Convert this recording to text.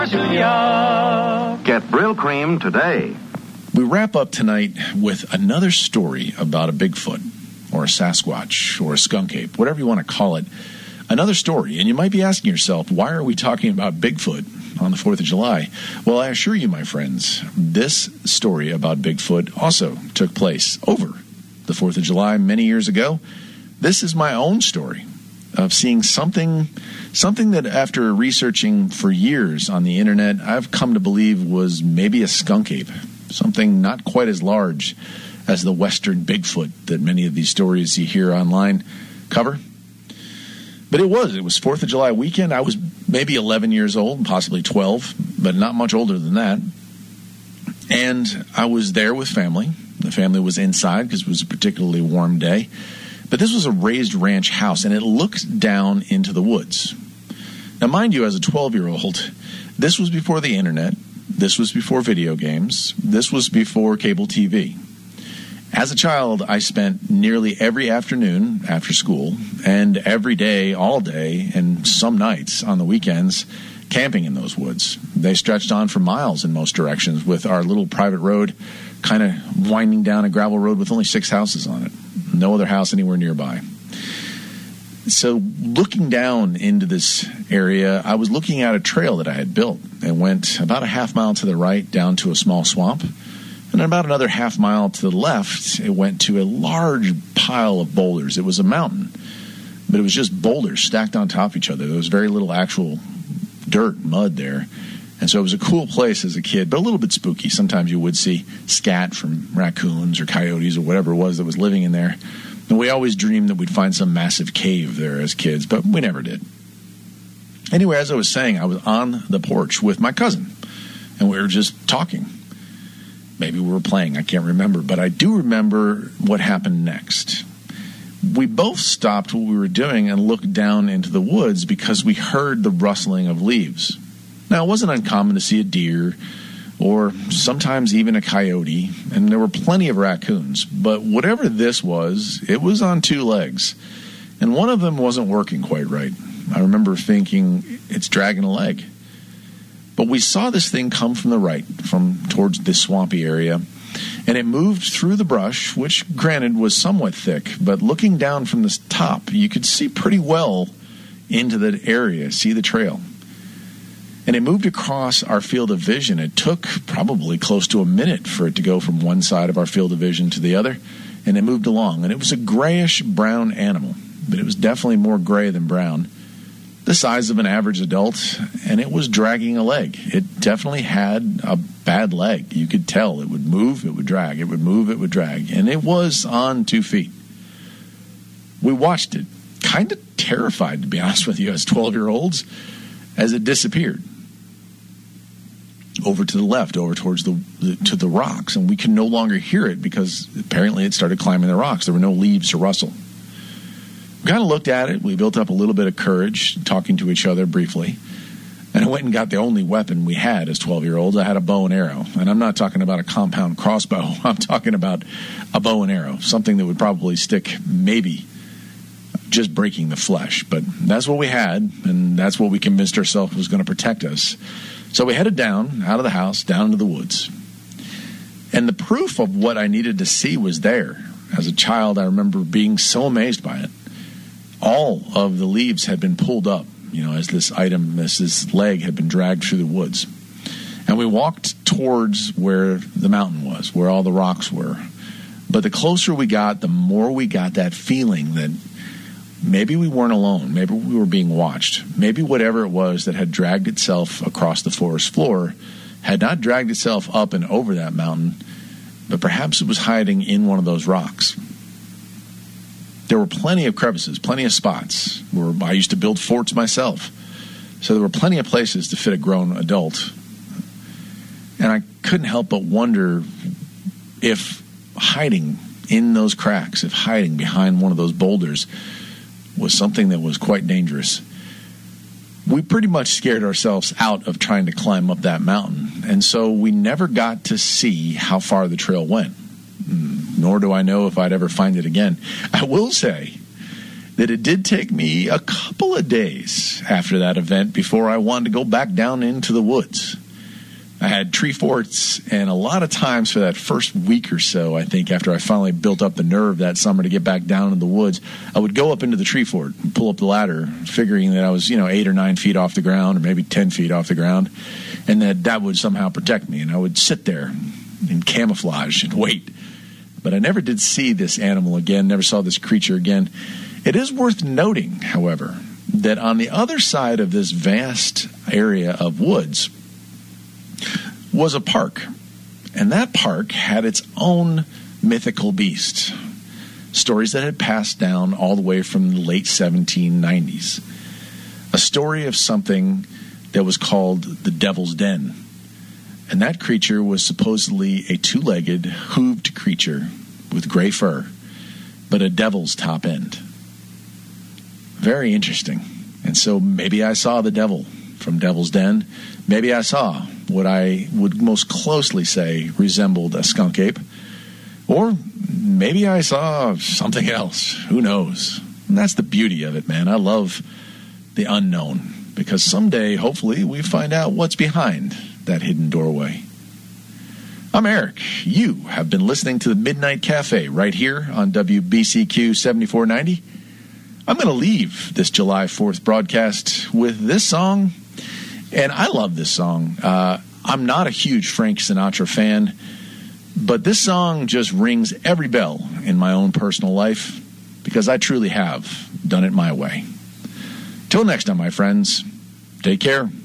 Get Brill Cream today. We wrap up tonight with another story about a Bigfoot, or a Sasquatch, or a skunk ape, whatever you want to call it. Another story, and you might be asking yourself, why are we talking about Bigfoot on the 4th of July? Well, I assure you, my friends, this story about Bigfoot also took place over the 4th of July many years ago. This is my own story of seeing something that after researching for years on the internet, I've come to believe was maybe a skunk ape. Something not quite as large as the Western Bigfoot that many of these stories you hear online cover. But it was 4th of July weekend. I was maybe 11 years old, possibly 12, but not much older than that. And I was there with family. The family was inside because it was a particularly warm day. But this was a raised ranch house, and it looked down into the woods. Now, mind you, as a 12-year-old, this was before the internet. This was before video games. This was before cable TV. As a child, I spent nearly every afternoon after school and every day, all day, and some nights on the weekends camping in those woods. They stretched on for miles in most directions, with our little private road kind of winding down a gravel road with only 6 houses on it. No other house anywhere nearby. So looking down into this area, I was looking at a trail that I had built. It went about a half mile to the right down to a small swamp. And about another half mile to the left, it went to a large pile of boulders. It was a mountain, but it was just boulders stacked on top of each other. There was very little actual dirt, mud there. And so it was a cool place as a kid, but a little bit spooky. Sometimes you would see scat from raccoons or coyotes or whatever it was that was living in there. And we always dreamed that we'd find some massive cave there as kids, but we never did. Anyway, as I was saying, I was on the porch with my cousin, and we were just talking. Maybe we were playing, I can't remember, but I do remember what happened next. We both stopped what we were doing and looked down into the woods because we heard the rustling of leaves. Now, it wasn't uncommon to see a deer or sometimes even a coyote, and there were plenty of raccoons. But whatever this was, it was on 2 legs, and one of them wasn't working quite right. I remember thinking, it's dragging a leg. But we saw this thing come from the right, from towards this swampy area, and it moved through the brush, which, granted, was somewhat thick, but looking down from the top, you could see pretty well into the area, see the trail. And it moved across our field of vision. It took probably close to a minute for it to go from one side of our field of vision to the other, and it moved along. And it was a grayish-brown animal, but it was definitely more gray than brown, the size of an average adult, and it was dragging a leg. It definitely had a bad leg. You could tell. It would move, it would drag. It would move, it would drag. And it was on 2 feet. We watched it, kind of terrified, to be honest with you, as 12-year-olds, as it disappeared over to the left, over towards the rocks, and we could no longer hear it because apparently it started climbing the rocks. There were no leaves to rustle. We kind of looked at it. We built up a little bit of courage, talking to each other briefly, and I went and got the only weapon we had as 12-year-olds. I had a bow and arrow, and I'm not talking about a compound crossbow. I'm talking about a bow and arrow, something that would probably stick maybe just breaking the flesh. But that's what we had, and that's what we convinced ourselves was going to protect us. So we headed down, out of the house, down into the woods. And the proof of what I needed to see was there. As a child, I remember being so amazed by it. All of the leaves had been pulled up, as this leg had been dragged through the woods. And we walked towards where the mountain was, where all the rocks were. But the closer we got, the more we got that feeling that maybe we weren't alone. Maybe we were being watched. Maybe whatever it was that had dragged itself across the forest floor had not dragged itself up and over that mountain, but perhaps it was hiding in one of those rocks. There were plenty of crevices, plenty of spots where I used to build forts myself. So there were plenty of places to fit a grown adult. And I couldn't help but wonder if hiding in those cracks, if hiding behind one of those boulders was something that was quite dangerous. We pretty much scared ourselves out of trying to climb up that mountain, and so we never got to see how far the trail went, nor do I know if I'd ever find it again. I will say that it did take me a couple of days after that event before I wanted to go back down into the woods. I had tree forts, and a lot of times for that first week or so, I think, after I finally built up the nerve that summer to get back down in the woods, I would go up into the tree fort and pull up the ladder, figuring that I was, 8 or 9 feet off the ground, or maybe 10 feet off the ground, and that would somehow protect me. And I would sit there in camouflage and wait. But I never did see this animal again, never saw this creature again. It is worth noting, however, that on the other side of this vast area of woods was a park, and that park had its own mythical beast. Stories that had passed down all the way from the late 1790s. A story of something that was called the Devil's Den. And that creature was supposedly a two-legged, hooved creature with gray fur, but a devil's top end. Very interesting. And so maybe I saw the devil from Devil's Den. Maybe I saw what I would most closely say resembled a skunk ape. Or maybe I saw something else. Who knows? And that's the beauty of it, man. I love the unknown, because someday, hopefully, we find out what's behind that hidden doorway. I'm Eric. You have been listening to the Midnight Cafe right here on WBCQ 7490. I'm going to leave this July 4th broadcast with this song. And I love this song. I'm not a huge Frank Sinatra fan, but this song just rings every bell in my own personal life, because I truly have done it my way. Till next time, my friends, take care.